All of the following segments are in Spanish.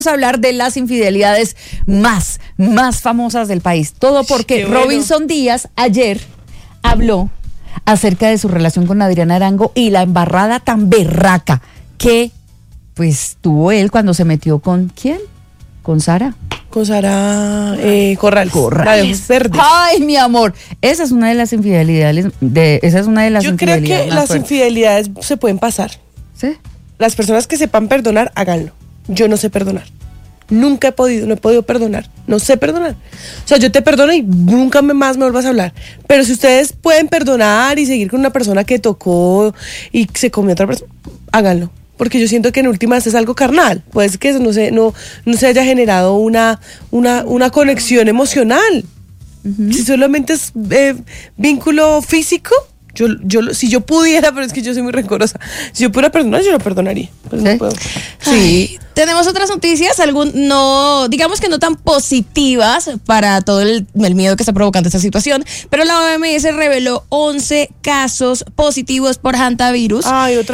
a hablar de las infidelidades más famosas del país. Todo porque Robinson Díaz ayer habló acerca de su relación con Adriana Arango y la embarrada tan berraca que pues tuvo él cuando se metió con ¿quién? Con Sara. Con Sara Corrales. La de ojos verdes. Ay, mi amor, esa es una de las infidelidades. Yo creo que las infidelidades se pueden pasar. ¿Sí? Las personas que sepan perdonar, háganlo. Yo no sé perdonar. Nunca he podido perdonar. No sé perdonar. O sea, yo te perdono y nunca más me vuelvas a hablar. Pero si ustedes pueden perdonar y seguir con una persona que tocó y se comió a otra persona, háganlo. Porque yo siento que en últimas es algo carnal. Pues que no se haya generado una conexión emocional. Uh-huh. Si solamente es vínculo físico, si yo pudiera, pero es que yo soy muy rencorosa. Si yo pudiera perdonar, yo lo perdonaría. Pues no puedo. Sí. Tenemos otras noticias, digamos que no tan positivas para todo el miedo que está provocando esta situación, pero la OMS reveló 11 casos positivos por hantavirus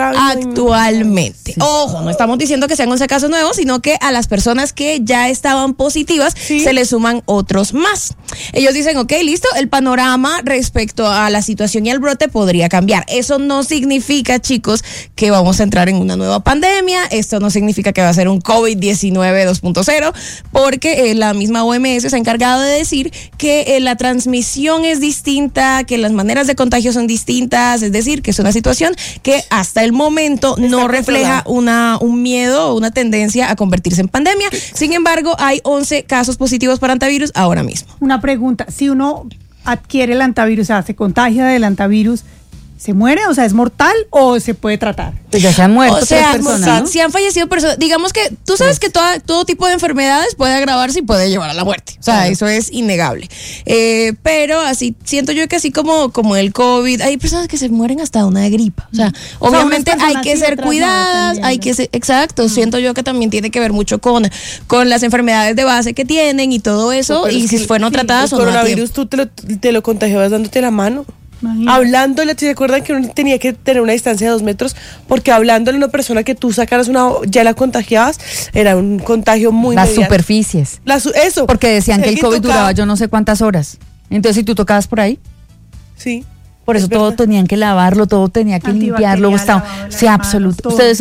actualmente. Sí. Ojo, no estamos diciendo que sean 11 casos nuevos, sino que a las personas que ya estaban positivas se les suman otros más. Ellos dicen, ok, listo, el panorama respecto a la situación y al brote podría cambiar. Eso no significa, chicos, que vamos a entrar en una nueva pandemia. Esto no significa que va a ser un COVID-19 2.0, porque la misma OMS se ha encargado de decir que la transmisión es distinta, que las maneras de contagio son distintas, es decir, que es una situación que hasta el momento no refleja un miedo o una tendencia a convertirse en pandemia. Sin embargo, hay 11 casos positivos para hantavirus ahora mismo. Una pregunta, si uno adquiere el hantavirus, o sea, se contagia del hantavirus, ¿se muere? O sea, ¿es mortal o se puede tratar? Pues ya se han muerto personas, ¿no? Si han fallecido personas, digamos que tú sabes que todo tipo de enfermedades puede agravarse y puede llevar a la muerte. O sea, eso es innegable. Pero así, siento yo que así como el COVID, hay personas que se mueren hasta de una gripa. O sea, obviamente hay que ser cuidadas, exacto. Siento yo que también tiene que ver mucho con las enfermedades de base que tienen y todo eso, y si fueron tratadas o no. El coronavirus tú te lo contagiabas dándote la mano. Imagínate. Hablándole, ¿se acuerdan que uno tenía que tener una distancia de 2 metros? Porque hablándole a una persona que tú sacaras ya la contagiabas, era un contagio muy Las superficies. Eso. Porque decían que el COVID duraba yo no sé cuántas horas. Entonces, si tú tocabas por ahí. Sí. Por eso todo tenían que lavarlo, todo tenía que limpiarlo. Sí, absoluto. Ustedes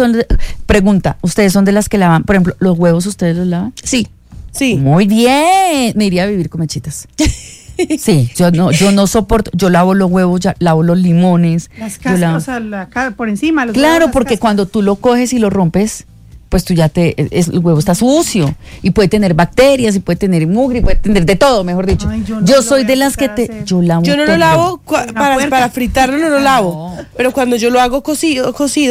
son de las que lavan, por ejemplo, los huevos, ¿ustedes los lavan? Sí. Muy bien. Me iría a vivir con mechitas. Sí, yo no soporto, yo lavo los huevos, lavo los limones. Las cáscaras, por encima. Claro, porque cuando tú lo coges y lo rompes, pues tú el huevo está sucio y puede tener bacterias y puede tener mugre y puede tener de todo, mejor dicho. Ay, yo soy de las que yo lavo. Yo no lo lavo para fritarlo, no lo lavo. Pero cuando yo lo hago cocido,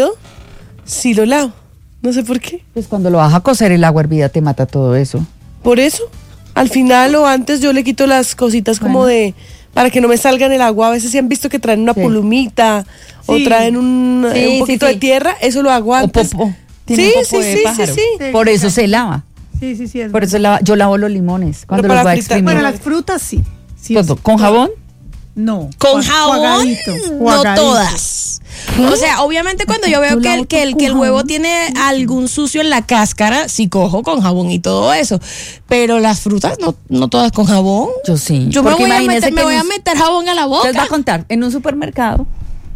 sí lo lavo. No sé por qué. Pues cuando lo vas a cocer, el agua hervida te mata todo eso. Por eso. Al final o antes yo le quito las cositas como para que no me salga en el agua. A veces sí han visto que traen una plumita o traen un poquito de tierra. Eso lo hago antes. O popo. Sí. Por eso se lava. Sí. Por eso yo lavo los limones cuando los voy a exprimir. Bueno, las frutas sí. ¿Con jabón? No. ¿Con jabón? No todas. O sea, obviamente cuando yo veo que el huevo tiene algún sucio en la cáscara, sí cojo con jabón y todo eso. Pero las frutas no todas con jabón. Yo sí. Yo me voy a meter jabón a la boca. Les voy a contar, en un supermercado,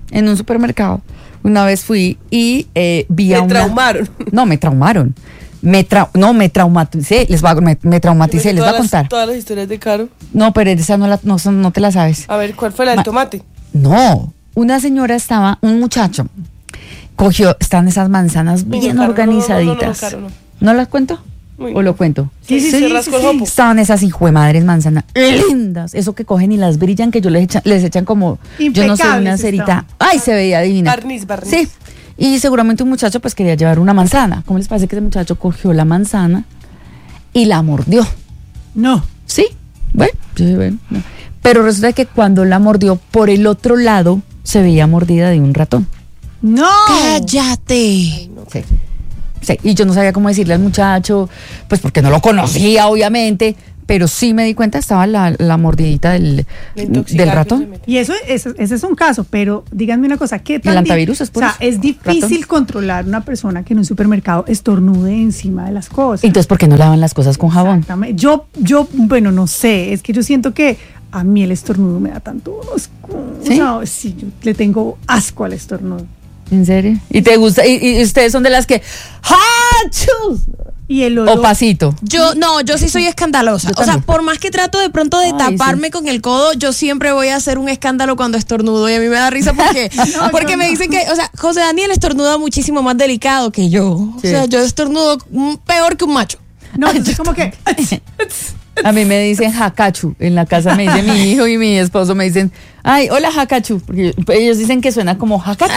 una vez fui y vi a una... ¿Me traumaron? No, me traumaron. Me traumaticé, me traumaticé, les voy a contar. Todas las historias de Caro. No, pero esa no te la sabes. A ver, ¿cuál fue la del tomate? No, una señora un muchacho, están esas manzanas bien organizaditas. ¿No las cuento? ¿O lo cuento? Sí. Estaban esas hijuemadres manzanas lindas, eso que cogen y las brillan, que yo les echan como, yo no sé, una cerita. Ay, se veía divina. Barniz. Sí. Y seguramente un muchacho pues quería llevar una manzana. ¿Cómo les parece que ese muchacho cogió la manzana y la mordió? No. Sí, bueno. No. Pero resulta que cuando la mordió, por el otro lado se veía mordida de un ratón. ¡No! ¡Cállate! Ay, no. Sí, y yo no sabía cómo decirle al muchacho, pues porque no lo conocía, obviamente. pero sí me di cuenta, estaba la mordidita del ratón. Y ese es un caso, pero díganme una cosa, ¿qué tal? El antivirus es por eso. Es difícil controlar una persona que en un supermercado estornude encima de las cosas. Entonces, ¿por qué no lavan las cosas con jabón? Exactamente. Bueno, no sé, es que yo siento que a mí el estornudo me da tanto asco. ¿Sí? O sea, sí, yo le tengo asco al estornudo. ¿En serio? ¿Y te gusta? ¿Y ustedes son de las que ¡hachus! Y el olor. O pasito. Yo sí soy escandalosa. O sea, por más que trato de pronto de taparme con el codo, yo siempre voy a hacer un escándalo cuando estornudo. Y a mí me da risa porque me dicen que, o sea, José Daniel estornuda muchísimo más delicado que yo. Sí. O sea, yo estornudo peor que un macho. No, es como que... A mí me dicen jacachu. En la casa me dice mi hijo y mi esposo me dicen, ay, hola jacachu. Porque ellos dicen que suena como jacachu.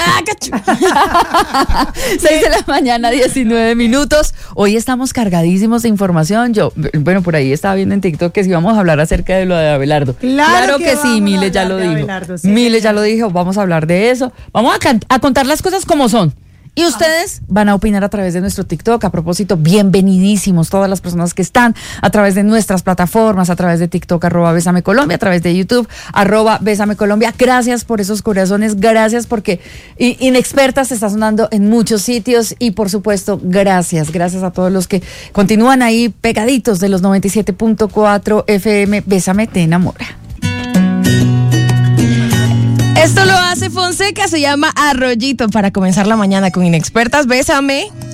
6 de la mañana, 19 minutos. Hoy estamos cargadísimos de información. Bueno, por ahí estaba viendo en TikTok que si vamos a hablar acerca de lo de Abelardo. Claro que sí, Mile ya lo dijo. Sí, Mile ya lo dijo, vamos a hablar de eso. Vamos a contar las cosas como son. Y ustedes van a opinar a través de nuestro TikTok. A propósito, bienvenidísimos todas las personas que están a través de nuestras plataformas, a través de TikTok, @BésameColombia, a través de YouTube, @BésameColombia. Gracias por esos corazones, gracias porque Inexpertas está sonando en muchos sitios y por supuesto, gracias a todos los que continúan ahí pegaditos de los 97.4 FM. Bésame, te enamora. Esto lo hace Fonseca, se llama Arroyito para comenzar la mañana con Inexpertas. Bésame.